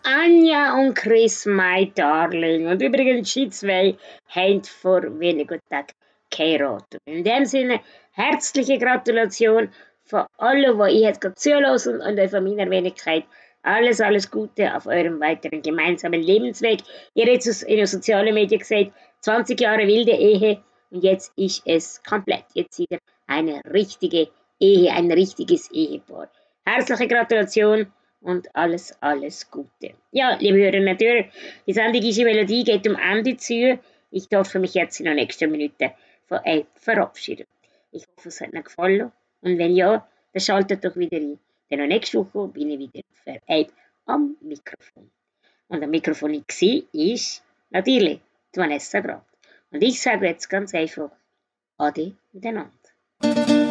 Anja und Chris, my darling. Und übrigens, die zwei haben vor wenigen Tagen geheiratet. In dem Sinne, herzliche Gratulation von allen, die ich jetzt gerade zuhören und auch von meiner Wenigkeit. Alles, alles Gute auf eurem weiteren gemeinsamen Lebensweg. Ihr habt es in den sozialen Medien gesagt, 20 Jahre wilde Ehe und jetzt ist es komplett. Jetzt seid ihr eine richtige Ehe, ein richtiges Ehepaar. Herzliche Gratulation und alles, alles Gute. Ja, liebe Hörerinnen und Hörer, die Sendung «Ische Melodie» geht am Ende zu. Ich darf mich jetzt in den nächsten Minuten von euch verabschieden. Ich hoffe, es hat euch gefallen und wenn ja, dann schaltet doch wieder ein. Denn auch nächste Woche bin ich wieder für euch am Mikrofon. Und am Mikrofon ist natürlich die Vanessa Graf. Und ich sage jetzt ganz einfach Ade miteinander.